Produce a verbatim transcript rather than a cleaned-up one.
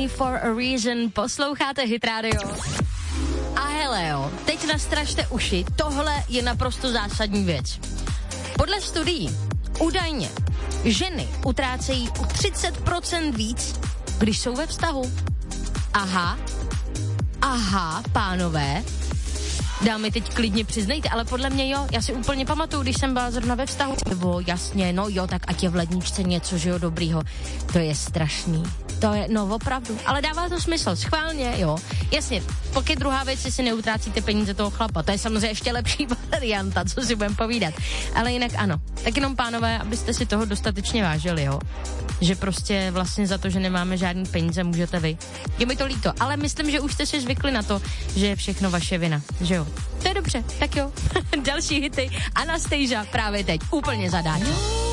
Me for a Reason, posloucháte Hit Radio. A hele jo, teď nastražte uši, tohle je naprosto zásadní věc. Podle studií údajně ženy utrácejí o třicet procent víc, když jsou ve vztahu. Aha, aha, pánové, dámy, teď klidně přiznejte, ale podle mě jo, já si úplně pamatuju, když jsem byla zrovna ve vztahu, nebo jasně, no jo, tak ať je v ledničce něco, že jo, dobrýho, to je strašný, to je, no opravdu, ale dává to smysl, schválně, jo, jasně, pokud druhá věc, si neutrácíte peníze toho chlapa, to je samozřejmě ještě lepší varianta, co si budeme povídat, ale jinak ano, tak jenom pánové, abyste si toho dostatečně vážili, jo, že prostě vlastně za to, že nemáme žádný peníze, můžete vy. Je mi to líto, ale myslím, že už jste si zvykli na to, že je všechno vaše vina, že jo. To je dobře, tak jo. Další hity Anastasia právě teď, úplně zadáč.